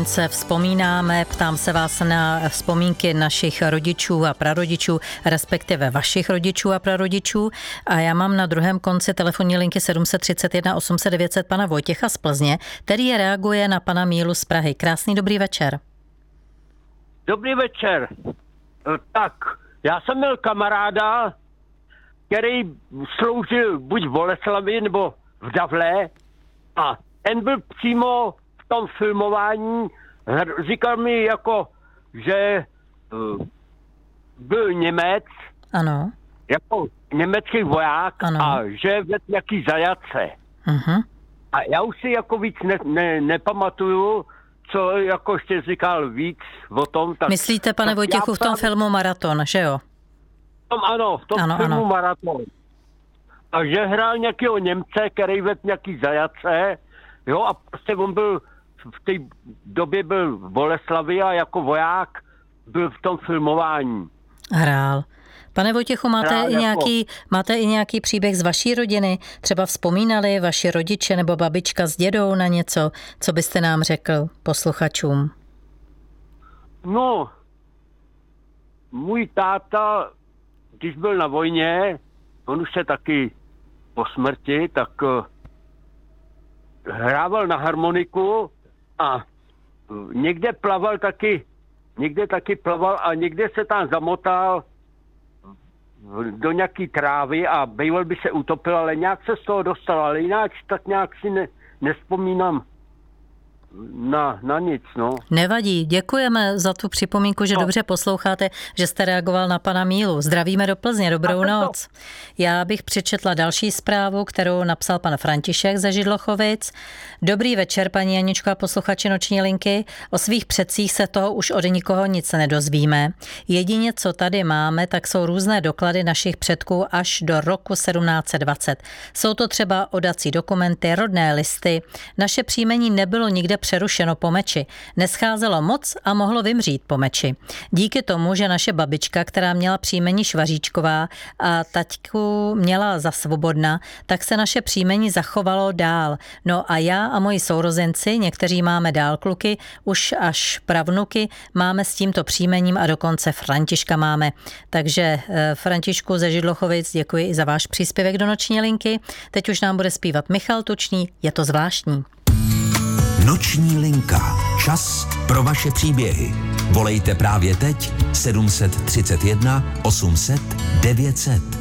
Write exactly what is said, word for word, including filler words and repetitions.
Se vzpomínáme, ptám se vás na vzpomínky našich rodičů a prarodičů, respektive vašich rodičů a prarodičů. A já mám na druhém konci telefonní linky sedm set třicet jedna osm set devět set pana Vojtěcha z Plzně, který reaguje na pana Mílu z Prahy. Krásný dobrý večer. Dobrý večer. Tak, já jsem měl kamaráda, který sloužil buď v Boleslavi nebo v Davle a ten byl přímo v tom filmování, říkal mi jako, že uh, byl Němec, ano, jako německý voják, ano, a že vedl nějaký zajace. Uh-huh. A já už si jako víc ne, ne, nepamatuju, co jako ještě říkal víc o tom. Tak, myslíte, pane Vojtěchu, v tom právě... filmu Maraton, že jo? V tom, ano, v tom ano, filmu ano. Maraton. A že hrál nějakého Němce, který vedl nějaký zajace, jo, a prostě on byl, v té době byl v Boleslavi a jako voják byl v tom filmování. Hrál. Pane Vojtěchu, máte, Hrál i jako... nějaký, máte i nějaký příběh z vaší rodiny? Třeba vzpomínali vaši rodiče nebo babička s dědou na něco, co byste nám řekl posluchačům? No, můj táta, když byl na vojně, on už se taky po smrti, tak uh, hrával na harmoniku a uh, někde plaval taky, někde taky plaval a někde se tam zamotal do nějaký trávy a býval by se utopil, ale nějak se z toho dostal, ale jinak tak nějak si ne, nespomínám na, na nic, no. Nevadí, děkujeme za tu připomínku, že no. dobře posloucháte, že jste reagoval na pana Mílu. Zdravíme do Plzně, dobrou noc. Já bych přečetla další zprávu, kterou napsal pan František ze Židlochovic. Dobrý večer, paní Janičko a posluchači Noční linky. O svých předcích se toho už od nikoho nic nedozvíme. Jedině, co tady máme, tak jsou různé doklady našich předků až do roku sedmnáct set dvacet. Jsou to třeba odací dokumenty, rodné listy. Naše příjmení nebylo nikde přerušeno po meči. Nescházelo moc a mohlo vymřít po meči. Díky tomu, že naše babička, která měla příjmení Švaříčková a taťku měla za Svobodna, tak se naše příjmení zachovalo dál. No a já a moji sourozenci, někteří máme dál kluky, už až pravnuky, máme s tímto příjmením a dokonce Františka máme. Takže Františku ze Židlochovic, děkuji i za váš příspěvek do Noční linky. Teď už nám bude zpívat Michal Tučný, Je to zvláštní. Noční linka. Čas pro vaše příběhy. Volejte právě teď sedm set třicet jedna osm set devět set.